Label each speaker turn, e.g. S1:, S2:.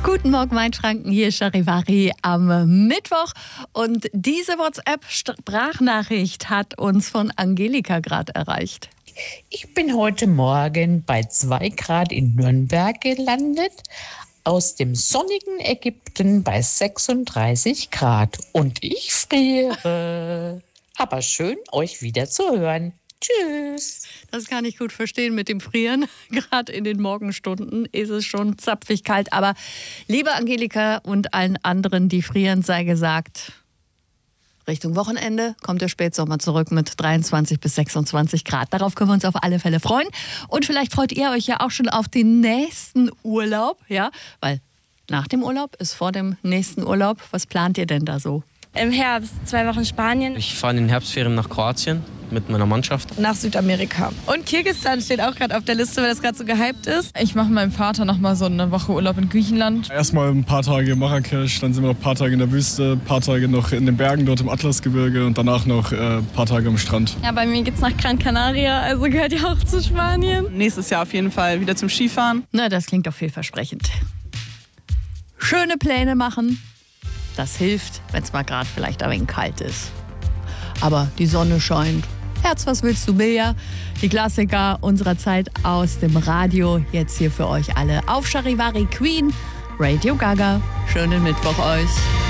S1: Guten Morgen, Weinschranken, hier ist Charivari am Mittwoch. Und diese WhatsApp-Sprachnachricht hat uns von Angelika gerade erreicht.
S2: Ich bin heute Morgen bei 2 Grad in Nürnberg gelandet, aus dem sonnigen Ägypten bei 36 Grad. Und ich friere. Aber schön, euch wieder zu hören. Tschüss.
S1: Das kann ich gut verstehen mit dem Frieren. Gerade in den Morgenstunden ist es schon zapfig kalt. Aber liebe Angelika und allen anderen, die frieren, sei gesagt, Richtung Wochenende kommt der Spätsommer zurück mit 23 bis 26 Grad. Darauf können wir uns auf alle Fälle freuen. Und vielleicht freut ihr euch ja auch schon auf den nächsten Urlaub. Ja, weil nach dem Urlaub ist vor dem nächsten Urlaub. Was plant ihr denn da so?
S3: Im Herbst 2 Wochen Spanien.
S4: Ich fahre in den Herbstferien nach Kroatien mit meiner Mannschaft.
S5: Nach Südamerika. Und Kirgisistan steht auch gerade auf der Liste, weil das gerade so gehypt ist. Ich mache mit meinem Vater noch mal so eine Woche Urlaub in Griechenland.
S6: Erstmal ein paar Tage in Marrakesch, dann sind wir noch ein paar Tage in der Wüste, ein paar Tage noch in den Bergen dort im Atlasgebirge und danach noch ein paar Tage am Strand.
S5: Ja, bei mir geht's nach Gran Canaria, also gehört ja auch zu Spanien.
S7: Nächstes Jahr auf jeden Fall wieder zum Skifahren.
S1: Na, das klingt doch vielversprechend. Schöne Pläne machen. Das hilft, wenn es mal gerade vielleicht ein wenig kalt ist. Aber die Sonne scheint. Herz, was willst du mehr? Die Klassiker unserer Zeit aus dem Radio. Jetzt hier für euch alle auf Charivari Queen, Radio Gaga. Schönen Mittwoch euch.